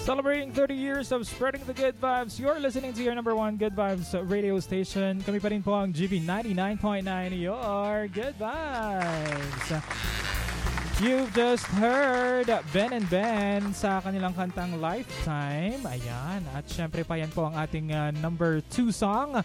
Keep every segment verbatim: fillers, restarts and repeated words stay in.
Celebrating thirty years of spreading the good vibes. You're listening to your number one good vibes radio station. Kami pa rin po ang G V ninety-nine point nine, your good vibes. You've just heard Ben and Ben sa kanilang kantang Lifetime. Ayan. At syempre pa yan po ang ating uh, number two song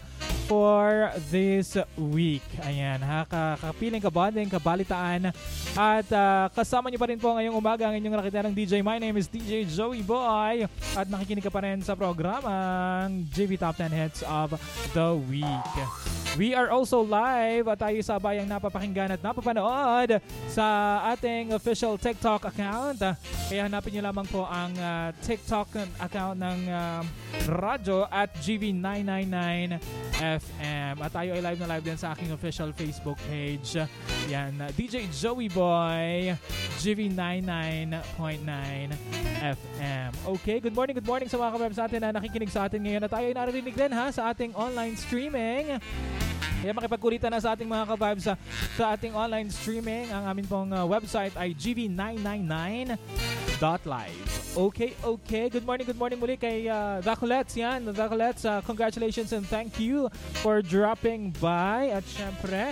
for this week. Ayan, ha, kapiling, kabanding, kabalitaan. At uh, kasama niyo pa rin po ngayong umaga ang inyong nakitarang D J. My name is D J Joey Boy. At nakikinig ka pa rin sa programang G V Top ten Hits of the Week. We are also live at tayo sa bayang napapakinggan at napapanood sa ating official TikTok account. Kaya hanapin niyo lamang po ang uh, TikTok account ng uh, radyo at G V nine ninety-nine F M. At tayo ay live na live din sa aking official Facebook page. Yan, uh, D J Joey Boy, G V ninety-nine point nine F M. Okay, good morning, good morning sa mga kababs natin na nakikinig sa atin ngayon. At tayo ay narinig din ha sa ating online streaming. Kaya makipagkulitan na sa ating mga ka-vibes sa, sa ating online streaming. Ang amin pong uh, website ay G V nine ninety-nine dot live. Okay, okay. Good morning, good morning muli kay uh, The Colettes. Yan, The Colettes. Uh, congratulations and thank you for dropping by. At syempre,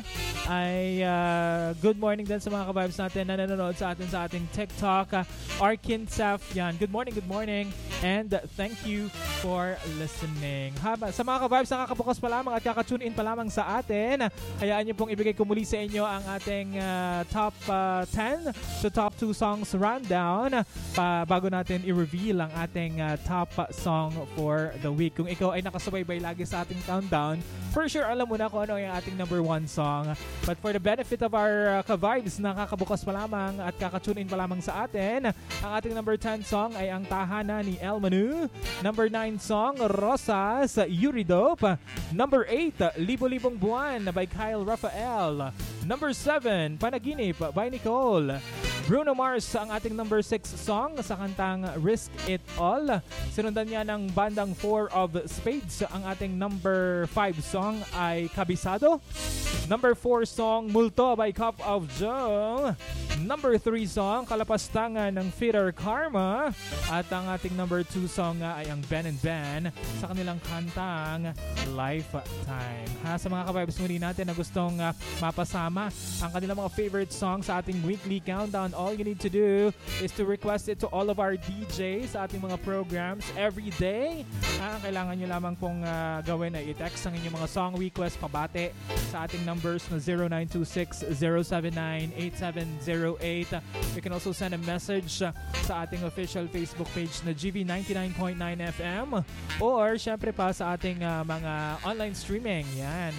ay uh, good morning din sa mga ka-vibes natin na nanonood sa atin sa ating TikTok. Uh, Arkinsaf. Yan, good morning, good morning. And uh, thank you for listening. Haba, sa mga ka-vibes na kakabukas pa lamang at kakatune in pa lamang sa atin, hayaan niyo pong ibigay ko muli sa inyo ang ating uh, top uh, ten to top two songs rundown pa, bago natin i-reveal ang ating uh, top song for the week. Kung ikaw ay nakasubaybay lagi sa ating countdown, for sure alam mo na kung ano yung ating number one song. But for the benefit of our uh, ka-vibes na kakabukas pa lamang at kakatune in pa lamang sa atin, ang ating number ten song ay ang Tahana ni El Manu. Number nine song, Rosas, Euridope. Number eight, Libo-Libong Buwan by Kyle Rafael. Number seven, Panaginip by Nicole. Bruno Mars ang ating number six song sa kantang Risk It All. Sinundan niya ng bandang Four of Spades. Ang ating number five song ay Kabisado. Number four song, Multo by Cup of Joe. Number three song, Kalapastangan ng Fitter Karma. At ang ating number two song nga ay ang Ben and Ben sa kanilang kantang Lifetime. Ha, sa mga ka-vibes muli natin na gustong uh, mapasama ang kanilang mga favorite songs sa ating weekly countdown, all you need to do is to request it to all of our D Js sa ating mga programs every day. Ha, ang kailangan nyo lamang pong uh, gawin ay i-text ang inyong mga song request pabate sa ating numbers na zero nine two six, zero seven nine, eight seven zero eight. You can also send a message uh, sa ating official Facebook page na G V ninety-nine point nine F M or syempre pa sa ating uh, mga online streaming. Yan.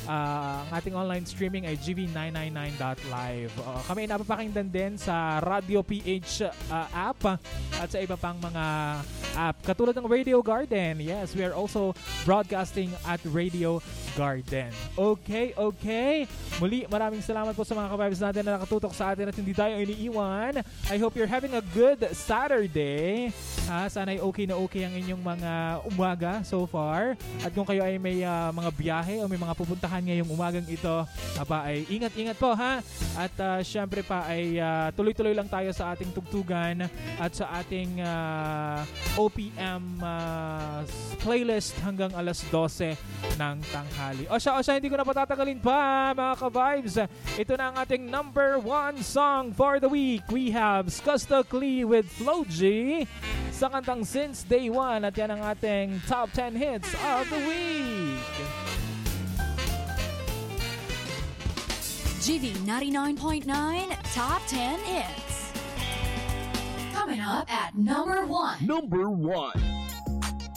Uh, ang ating online streaming ay G V nine ninety-nine dot live. Uh, kami ay napapakinggan din sa Radio P H uh, app at sa iba pang mga app. Katulad ng Radio Garden. Yes, we are also broadcasting at Radio Garden. Okay, okay. Muli, maraming salamat po sa mga ka-vibes natin na nakatutok sa atin at hindi tayo iniiwan. I hope you're having a good Saturday. Ha, sana ay okay na okay ang inyong mga umaga so far. At kung kayo ay may uh, mga biyahe o may mga pupuntahan ngayong umagang ito, aba ay ingat-ingat po ha. At uh, syempre pa ay uh, tuloy-tuloy lang tayo sa ating tugtugan at sa ating uh, O P M uh, playlist hanggang alas dose ng tanghali. O siya, o siya, hindi ko na patatagalin pa mga ka-vibes. Ito na ang ating number one song for the week. We have Skusta Klee with Flo G sa kantang Since Day One at yan ang ating top ten hits of the week. G V ninety-nine point nine Top ten Hits. Coming up at number one. Number one.